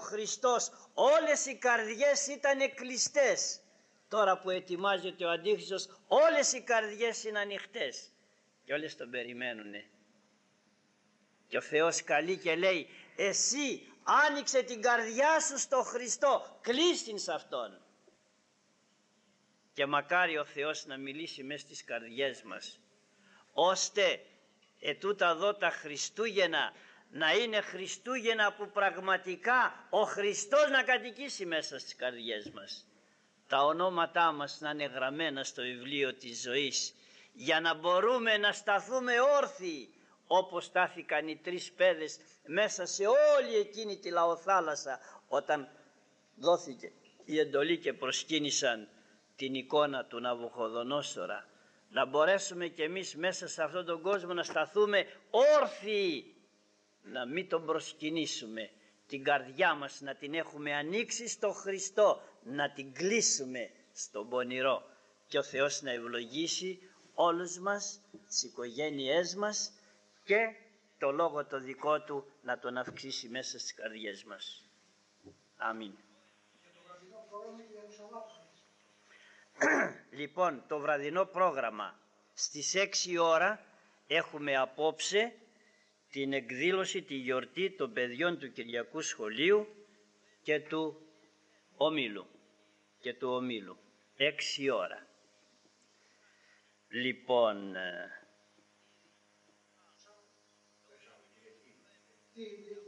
Χριστός όλες οι καρδιές ήταν κλειστές. Τώρα που ετοιμάζεται ο Αντίχριστος όλες οι καρδιές είναι ανοιχτές και όλες τον περιμένουνε. Και ο Θεός καλεί και λέει, εσύ άνοιξε την καρδιά σου στο Χριστό, κλείστην σε Αυτόν. Και μακάρι ο Θεός να μιλήσει μέσα στις καρδιές μας, ώστε ετούτα εδώ τα Χριστούγεννα να είναι Χριστούγεννα που πραγματικά ο Χριστός να κατοικήσει μέσα στις καρδιές μας. Τα ονόματά μας να είναι γραμμένα στο βιβλίο της ζωής, για να μπορούμε να σταθούμε όρθιοι όπως στάθηκαν οι τρεις παιδες μέσα σε όλη εκείνη τη λαοθάλασσα όταν δόθηκε η εντολή και προσκύνησαν την εικόνα του Ναβουχοδονόσορα. Να μπορέσουμε κι εμείς μέσα σε αυτόν τον κόσμο να σταθούμε όρθιοι, να μην τον προσκυνήσουμε, την καρδιά μας να την έχουμε ανοίξει στο Χριστό, να την κλείσουμε στον πονηρό, και ο Θεός να ευλογήσει όλους μας, τις οικογένειές μας, και το λόγο το δικό Του να τον αυξήσει μέσα στις καρδιές μας. Αμήν. Λοιπόν, το βραδινό πρόγραμμα στις 6 ώρα έχουμε απόψε την εκδήλωση, τη γιορτή των παιδιών του Κυριακού Σχολείου και του ομίλου. 6 ώρα. Λοιπόν,